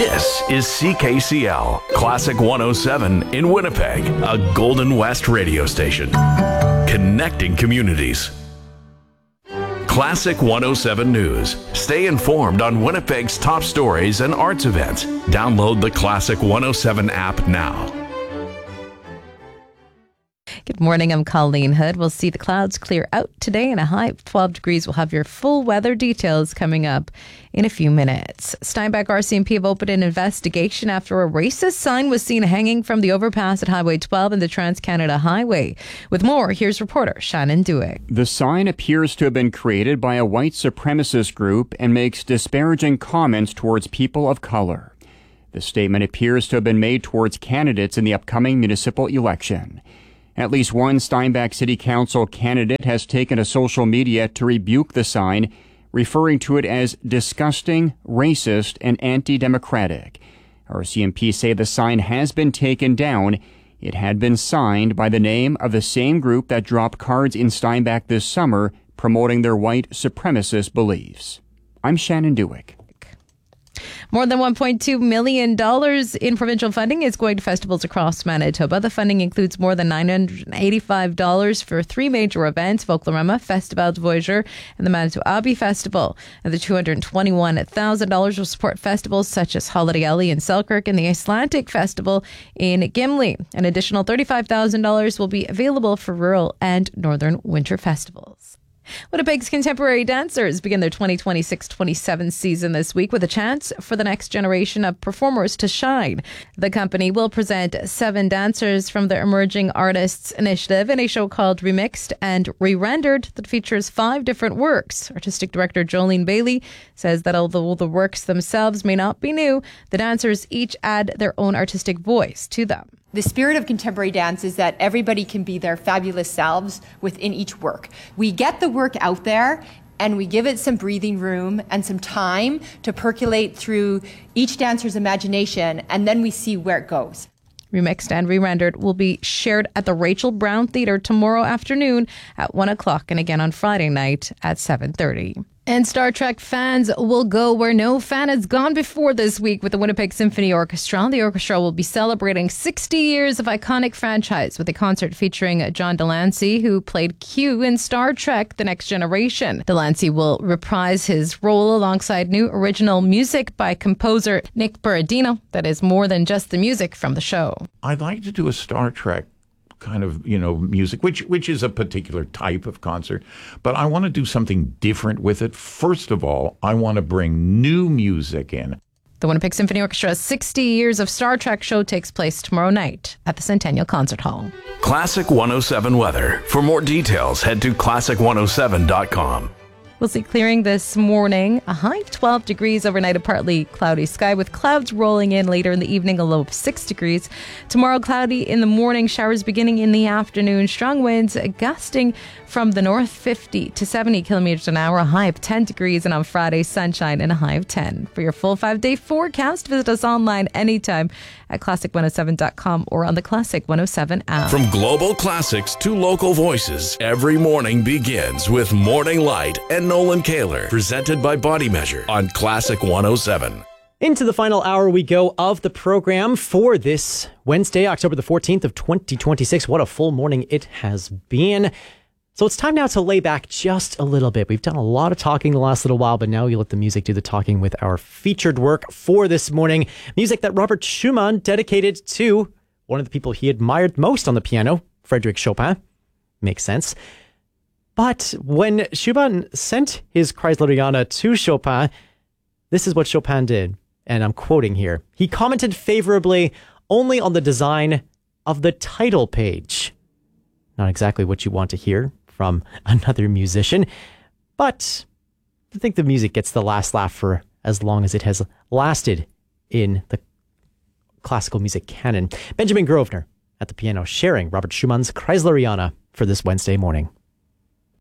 This is CKCL, Classic 107 in Winnipeg, a Golden West radio station. Connecting communities. Classic 107 News. Stay informed on Winnipeg's top stories and arts events. Download the Classic 107 app now. Good morning, I'm Colleen Hood. We'll see the clouds clear out today and a high of 12 degrees. We'll have your full weather details coming up in a few minutes. Steinbach RCMP have opened an investigation after a racist sign was seen hanging from the overpass at Highway 12 and the Trans-Canada Highway. With more, here's reporter Shannon Dewick. The sign appears to have been created by a white supremacist group and makes disparaging comments towards people of color. The statement appears to have been made towards candidates in the upcoming municipal election. At least one Steinbach City Council candidate has taken to social media to rebuke the sign, referring to it as disgusting, racist, and anti-democratic. RCMP say the sign has been taken down. It had been signed by the name of the same group that dropped cards in Steinbach this summer promoting their white supremacist beliefs. I'm Shannon Dewick. More than $1.2 million in provincial funding is going to festivals across Manitoba. The funding includes more than $985 for three major events: Folklorama, Festival de Voyageur, and the Manitou Abbey Festival. And the $221,000 will support festivals such as Holiday Alley in Selkirk and the Icelandic Festival in Gimli. An additional $35,000 will be available for rural and northern winter festivals. Winnipeg's contemporary dancers begin their 2026-27 season this week with a chance for the next generation of performers to shine. The company will present 7 dancers from the Emerging Artists Initiative in a show called Remixed and Re-Rendered that features 5 different works. Artistic director Jolene Bailey says that although the works themselves may not be new, the dancers each add their own artistic voice to them. The spirit of contemporary dance is that everybody can be their fabulous selves within each work. We get the work out there and we give it some breathing room and some time to percolate through each dancer's imagination, and then we see where it goes. Remixed and Re-Rendered will be shared at the Rachel Brown Theatre tomorrow afternoon at 1 o'clock and again on Friday night at 7:30. And Star Trek fans will go where no fan has gone before this week with the Winnipeg Symphony Orchestra. The orchestra will be celebrating 60 years of iconic franchise with a concert featuring John Delancey, who played Q in Star Trek: The Next Generation. Delancey will reprise his role alongside new original music by composer Nick Berardino that is more than just the music from the show. I'd like to do a Star Trek kind of, music, which is a particular type of concert, but I want to do something different with it. First of all, I want to bring new music in. The Winnipeg Symphony Orchestra's 60 Years of Star Trek show takes place tomorrow night at the Centennial Concert Hall. Classic 107 weather. For more details, head to classic107.com. We'll see clearing this morning, a high of 12 degrees overnight, a partly cloudy sky with clouds rolling in later in the evening, a low of 6 degrees. Tomorrow, cloudy in the morning, showers beginning in the afternoon, strong winds gusting from the north 50 to 70 kilometers an hour, a high of 10 degrees, and on Friday, sunshine and a high of 10. For your full 5-day forecast, visit us online anytime at classic107.com or on the Classic 107 app. From global classics to local voices, every morning begins with Morning Light and Nolan Kaler, presented by Body Measure on Classic 107. Into the final hour we go of the program for this Wednesday, October the 14th of 2026. What a full morning it has been. So it's time now to lay back just a little bit. We've done a lot of talking the last little while, but now we let the music do the talking with our featured work for this morning. Music that Robert Schumann dedicated to one of the people he admired most on the piano, Frédéric Chopin. Makes sense. But when Schumann sent his Kreisleriana to Chopin, this is what Chopin did. And I'm quoting here. He commented favorably only on the design of the title page. Not exactly what you want to hear from another musician, but I think the music gets the last laugh for as long as it has lasted in the classical music canon. Benjamin Grosvenor at the piano sharing Robert Schumann's Kreisleriana for this Wednesday morning.